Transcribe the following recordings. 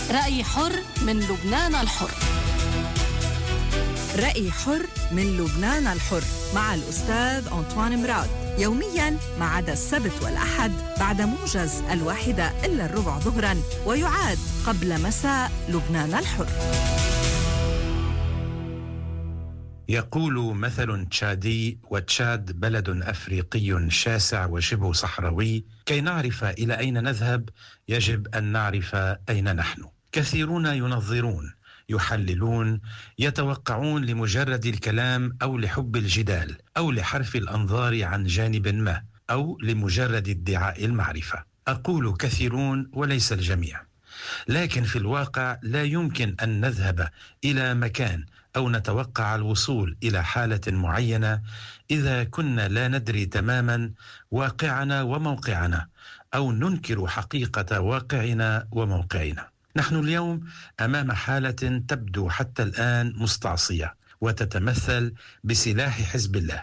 رأي حر من لبنان الحر. رأي حر من لبنان الحر مع الأستاذ أنطوان مراد، يومياً ما عدا السبت والأحد بعد موجز 1:15 ظهراً، ويعاد قبل مساء لبنان الحر. يقول مثل تشادي، وتشاد بلد أفريقي شاسع وشبه صحراوي، كي نعرف إلى أين نذهب يجب أن نعرف أين نحن. كثيرون ينظرون، يحللون، يتوقعون لمجرد الكلام أو لحب الجدال أو لحرف الأنظار عن جانب ما أو لمجرد ادعاء المعرفة. أقول كثيرون وليس الجميع، لكن في الواقع لا يمكن أن نذهب إلى مكان أو نتوقع الوصول إلى حالة معينة إذا كنا لا ندري تماما واقعنا وموقعنا، أو ننكر حقيقة واقعنا وموقعنا. نحن اليوم أمام حالة تبدو حتى الآن مستعصية وتتمثل بسلاح حزب الله،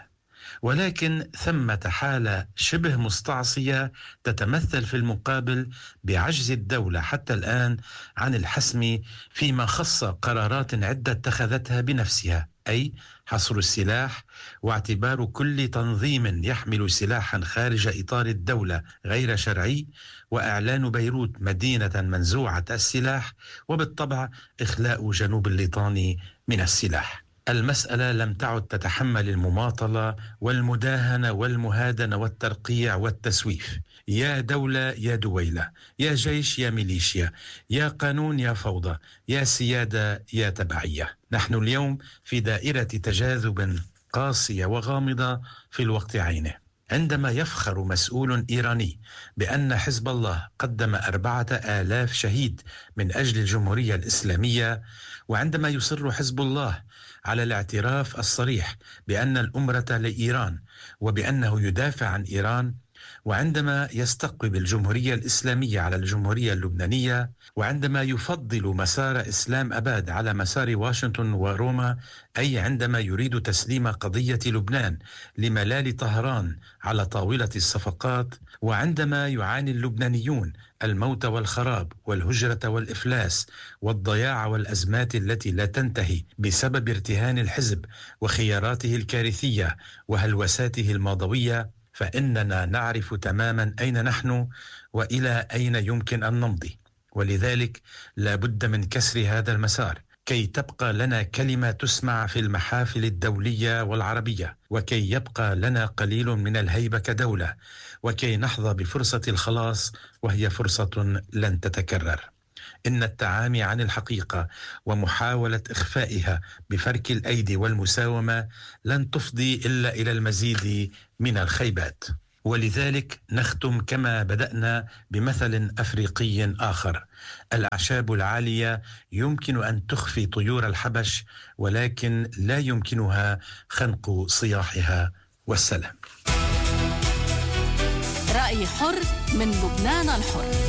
ولكن ثمة حالة شبه مستعصية تتمثل في المقابل بعجز الدولة حتى الآن عن الحسم فيما خص قرارات عدة اتخذتها بنفسها، أي حصر السلاح واعتبار كل تنظيم يحمل سلاحا خارج إطار الدولة غير شرعي، وإعلان بيروت مدينة منزوعة السلاح، وبالطبع إخلاء جنوب الليطاني من السلاح. المسألة لم تعد تتحمل المماطلة والمداهنة والمهادنة والترقيع والتسويف. يا دولة يا دويلة، يا جيش يا ميليشيا، يا قانون يا فوضى، يا سيادة يا تبعية. نحن اليوم في دائرة تجاذب قاسية وغامضة في الوقت عينه، عندما يفخر مسؤول إيراني بأن حزب الله قدم 4000 شهيد من أجل الجمهورية الإسلامية، وعندما يصر حزب الله على الاعتراف الصريح بأن الأمرة لإيران وبأنه يدافع عن إيران، وعندما يستقبل الجمهورية الإسلامية على الجمهورية اللبنانية، وعندما يفضل مسار إسلام أباد على مسار واشنطن وروما، أي عندما يريد تسليم قضية لبنان لملال طهران على طاولة الصفقات، وعندما يعاني اللبنانيون الموت والخراب والهجرة والإفلاس والضياع والأزمات التي لا تنتهي بسبب ارتهان الحزب وخياراته الكارثية وهلوساته الماضوية، فإننا نعرف تماما أين نحن وإلى أين يمكن أن نمضي. ولذلك لا بد من كسر هذا المسار كي تبقى لنا كلمة تسمع في المحافل الدولية والعربية، وكي يبقى لنا قليل من الهيبة كدولة، وكي نحظى بفرصة الخلاص، وهي فرصة لن تتكرر. إن التعامي عن الحقيقة ومحاولة إخفائها بفرك الأيدي والمساومة لن تفضي إلا إلى المزيد من الخيبات. ولذلك نختم كما بدأنا بمثل أفريقي آخر: الأعشاب العالية يمكن أن تخفي طيور الحبش، ولكن لا يمكنها خنق صياحها. والسلام. رأي حر من لبنان الحر.